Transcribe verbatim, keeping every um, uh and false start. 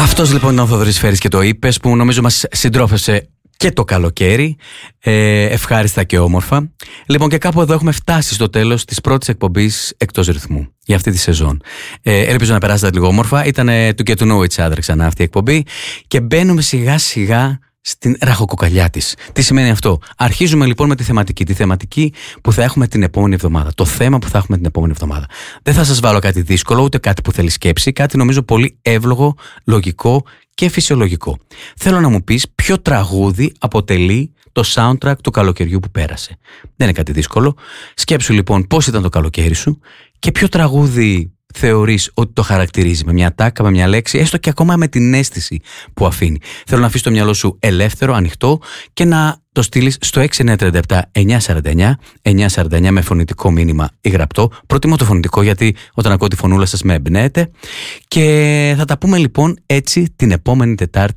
Αυτός λοιπόν ήταν ο Θοδωρής Φέρης και το είπες, που νομίζω μας συντρόφευσε και το καλοκαίρι, ε, ευχάριστα και όμορφα. Λοιπόν, και κάπου εδώ έχουμε φτάσει στο τέλος της πρώτης εκπομπής εκτός ρυθμού για αυτή τη σεζόν. Ε, ελπίζω να περάσετε λίγο όμορφα. Ήταν του Get to Know Each Other ξανά αυτή η εκπομπή και μπαίνουμε σιγά σιγά στην ραχοκοκαλιά της. Τι σημαίνει αυτό? Αρχίζουμε λοιπόν με τη θεματική. Τη θεματική που θα έχουμε την επόμενη εβδομάδα. Το θέμα που θα έχουμε την επόμενη εβδομάδα. Δεν θα σας βάλω κάτι δύσκολο, ούτε κάτι που θέλει σκέψη. Κάτι νομίζω πολύ εύλογο, λογικό και φυσιολογικό. Θέλω να μου πεις ποιο τραγούδι αποτελεί το soundtrack του καλοκαιριού που πέρασε. Δεν είναι κάτι δύσκολο. Σκέψου λοιπόν πώς ήταν το καλοκαίρι σου και ποιο τραγούδι θεωρείς ότι το χαρακτηρίζει με μια τάκα, με μια λέξη, έστω και ακόμα με την αίσθηση που αφήνει. Θέλω να αφήσεις το μυαλό σου ελεύθερο, ανοιχτό και να το στείλεις στο έξι εννιά τρία επτά εννιά τέσσερα εννιά εννιά τέσσερα εννιά με φωνητικό μήνυμα ή γραπτό. Προτιμώ το φωνητικό, γιατί όταν ακούω τη φωνούλα σας με εμπνέεται. Και θα τα πούμε λοιπόν έτσι την επόμενη Τετάρτη